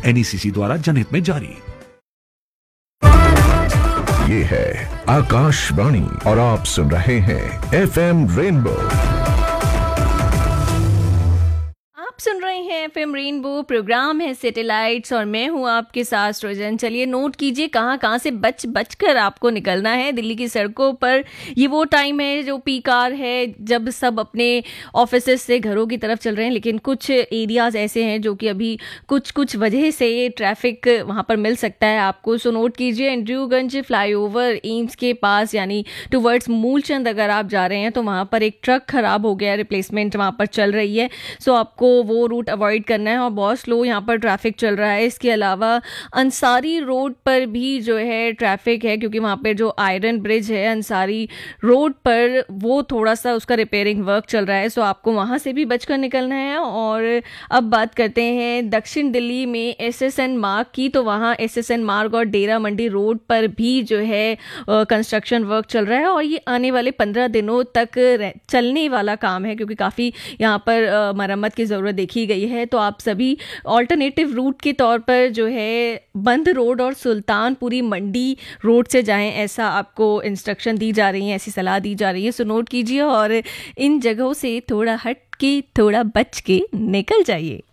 NECC द्वारा जनहित में जारी। ये है आकाशवाणी और आप सुन रहे हैं FM रेनबो। सुन रहे हैं एफएम रेनबो, प्रोग्राम है सैटेलाइट्स और मैं हूं आपके साथ सृजन। चलिए नोट कीजिए कहां से बच कर आपको निकलना है। दिल्ली की सड़कों पर ये वो टाइम है जो पीक आवर है, जब सब अपने ऑफिसेज से घरों की तरफ चल रहे हैं, लेकिन कुछ एरियाज ऐसे हैं जो कि अभी कुछ वजह से ट्रैफिक वहां पर मिल सकता है आपको। सो नोट कीजिए, एंड्रयूगंज फ्लाईओवर एम्स के पास यानी टुवर्ड्स मूलचंद अगर आप जा रहे हैं तो वहां पर एक ट्रक खराब हो गया, रिप्लेसमेंट वहां पर चल रही है। सो आपको वो रूट अवॉइड करना है और बहुत स्लो यहाँ पर ट्रैफिक चल रहा है। इसके अलावा अंसारी रोड पर भी जो है ट्रैफिक है, क्योंकि वहाँ पे जो आयरन ब्रिज है अंसारी रोड पर, वो थोड़ा सा उसका रिपेयरिंग वर्क चल रहा है। सो आपको वहाँ से भी बचकर निकलना है। और अब बात करते हैं दक्षिण दिल्ली में SSN मार्ग की। तो वहाँ SSN मार्ग और डेरा मंडी रोड पर भी जो है कंस्ट्रक्शन वर्क चल रहा है और ये आने वाले 15 दिनों तक चलने वाला काम है, क्योंकि काफ़ी यहाँ पर मरम्मत की ज़रूरत देखी गई है। तो आप सभी ऑल्टरनेटिव रूट के तौर पर जो है बंद रोड और सुल्तानपुरी मंडी रोड से जाएं, ऐसा आपको इंस्ट्रक्शन दी जा रही है, ऐसी सलाह दी जा रही है। सो नोट कीजिए और इन जगहों से थोड़ा हट के, थोड़ा बच के निकल जाइए।